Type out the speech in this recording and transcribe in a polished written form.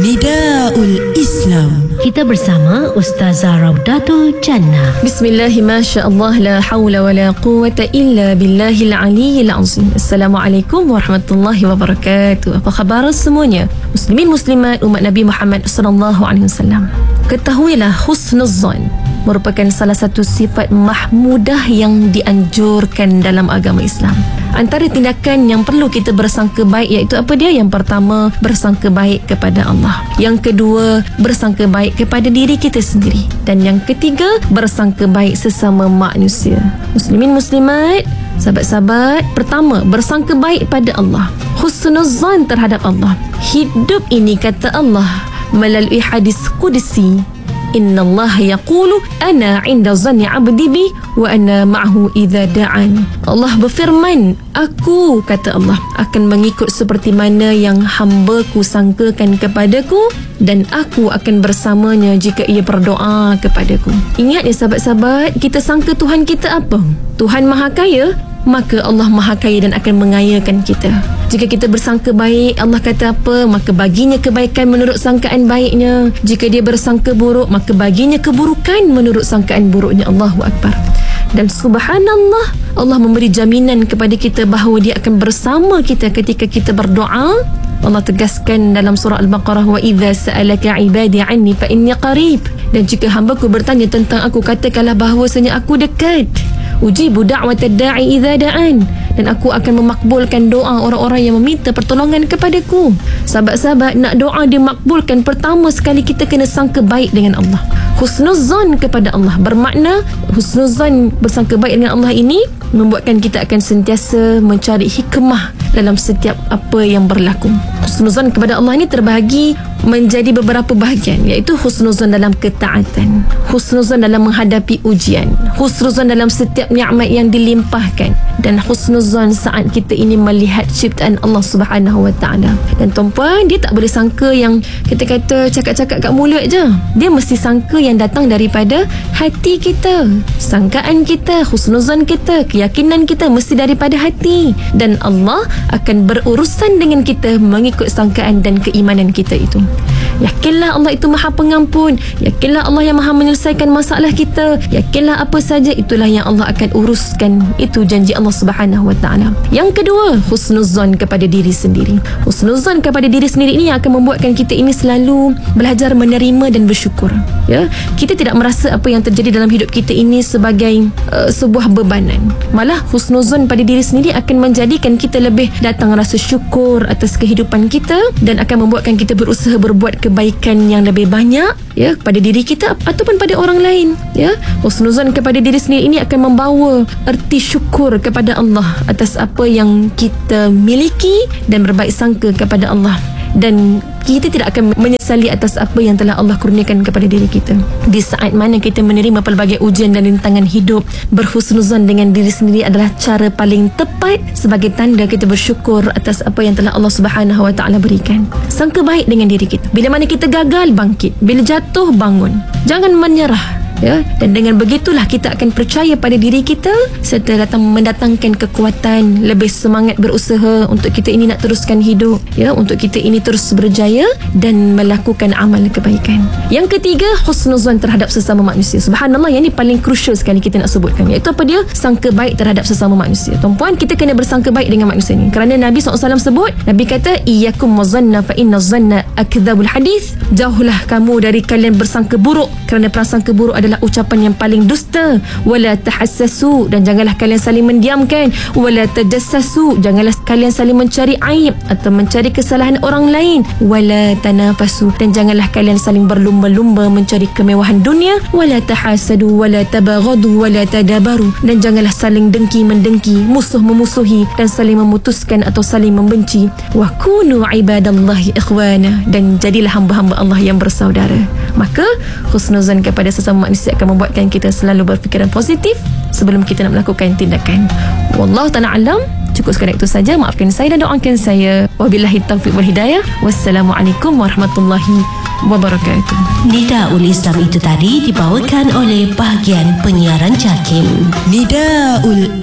Nidaul Islam. Kita bersama Ustazah Raudatul Jannah. Bismillahirrahmanirrahim. La hawla wa la quwwata illa billahil aliyyil azim. Assalamualaikum warahmatullahi wabarakatuh. Apa khabar semuanya? Muslimin muslimat umat Nabi Muhammad sallallahu alaihi wasallam. Ketahuilah husnuzan merupakan salah satu sifat mahmudah yang dianjurkan dalam agama Islam. Antara tindakan yang perlu kita bersangka baik iaitu apa dia? Yang pertama, bersangka baik kepada Allah. Yang kedua, bersangka baik kepada diri kita sendiri. Dan yang ketiga, bersangka baik sesama manusia. Muslimin muslimat, sahabat-sahabat, pertama, bersangka baik pada Allah. Husnuzan terhadap Allah. Hidup ini, kata Allah melalui hadis qudsi, Inna Allah yaqulu ana inda zanni abdi bi wa ana ma'hu idza da'an. Allah berfirman, aku, kata Allah, akan mengikut seperti mana yang hamba-Ku sangkakan kepadaku, dan aku akan bersamanya jika ia berdoa kepadaku. Ingat ya sahabat-sahabat, kita sangka Tuhan kita apa? Tuhan Maha Kaya, maka Allah Maha Kaya dan akan mengayakan kita. Jika kita bersangka baik, Allah kata apa? Maka baginya kebaikan menurut sangkaan baiknya. Jika dia bersangka buruk, maka baginya keburukan menurut sangkaan buruknya. Allahu Akbar. Dan subhanallah, Allah memberi jaminan kepada kita bahawa dia akan bersama kita ketika kita berdoa. Allah tegaskan dalam surah Al-Baqarah, wa idza sa'alaka 'ibadi 'anni fa inni qarib. Dan jika hamba-Ku bertanya tentang aku, katakanlah bahawasanya aku dekat. Ujibu da'watad da'i idza da'an. Dan aku akan memakbulkan doa orang-orang yang meminta pertolongan kepadaku. Sahabat-sahabat, nak doa dimakbulkan, pertama sekali kita kena sangka baik dengan Allah. Husnuzan kepada Allah bermakna, husnuzan bersangka baik dengan Allah ini membuatkan kita akan sentiasa mencari hikmah dalam setiap apa yang berlaku. Husnuzan kepada Allah ini terbahagi menjadi beberapa bahagian, iaitu husnuzan dalam ketaatan, husnuzan dalam menghadapi ujian, husnuzan dalam setiap nikmat yang dilimpahkan, dan husnuzan saat kita ini melihat ciptaan Allah Subhanahu wa taala. Dan tuan-puan, dia tak boleh sangka yang kita kata cakap-cakap kat mulut je. Dia mesti sangka yang datang daripada hati kita. Sangkaan kita, husnuzan kita, keyakinan kita mesti daripada hati, dan Allah akan berurusan dengan kita mengikut sangkaan dan keimanan kita itu. Yakinlah Allah itu Maha Pengampun. Yakinlah Allah yang Maha menyelesaikan masalah kita. Yakinlah apa saja, itulah yang Allah akan uruskan. Itu janji Allah Subhanahu wa taala. Yang kedua, husnuzan kepada diri sendiri. Husnuzan kepada diri sendiri ini yang akan membuatkan kita ini selalu belajar menerima dan bersyukur. Ya, kita tidak merasa apa yang terjadi dalam hidup kita ini sebagai sebuah bebanan. Malah husnuzan pada diri sendiri akan menjadikan kita lebih datang rasa syukur atas kehidupan kita, dan akan membuatkan kita berusaha berbuat kebaikan yang lebih banyak, ya, kepada diri kita ataupun pada orang lain. Ya, husnuzan kepada diri sendiri ini akan membawa erti syukur kepada Allah atas apa yang kita miliki, dan berbaik sangka kepada Allah, dan kita tidak akan menyesali atas apa yang telah Allah kurniakan kepada diri kita. Di saat mana kita menerima pelbagai ujian dan rintangan hidup, berhusnuzan dengan diri sendiri adalah cara paling tepat sebagai tanda kita bersyukur atas apa yang telah Allah Subhanahu wa taala berikan. Sangka baik dengan diri kita. Bila mana kita gagal, bangkit. Bila jatuh, bangun. Jangan menyerah. Ya, dan dengan begitulah kita akan percaya pada diri kita, serta mendatangkan kekuatan, lebih semangat berusaha untuk kita ini nak teruskan hidup, ya, untuk kita ini terus berjaya dan melakukan amal kebaikan. Yang ketiga, husnuzan terhadap sesama manusia. Subhanallah, yang ini paling crucial sekali kita nak sebutkan, iaitu apa dia? Sangka baik terhadap sesama manusia. Tuan-puan, kita kena bersangka baik dengan manusia ni, kerana Nabi SAW sebut, Nabi kata, iyyakum wazanna fa inna zanna akdzabul hadis. Jauhlah kamu dari kalian bersangka buruk, kerana prasangka buruk adalah ucapan yang paling dusta. Wala tahassasu, dan janganlah kalian saling mendiamkan. Wala tajassasu, janganlah kalian saling mencari aib atau mencari kesalahan orang lain. Wala tanafasu, dan janganlah kalian saling berlumba-lumba mencari kemewahan dunia. Wala tahasadu wala tabaghadu wala tadabaru, dan janganlah saling dengki-mendengki, musuh memusuhi, dan saling memutuskan atau saling membenci. Wa kunu ibadallahi ikhwana, dan jadilah hamba-hamba Allah yang bersaudara. Maka husnuzan kepada sesama manusia akan membuatkan kita selalu berfikiran positif sebelum kita nak melakukan tindakan. Wallahu ta'ala alam. Cukup sekadar itu saja. Maafkan saya dan doakan saya. Wabillahi taufiq wal hidayah. Wassalamualaikum warahmatullahi wabarakatuh. Nidaul Islam itu tadi dibawakan oleh bahagian penyiaran JAKIM. Nidaul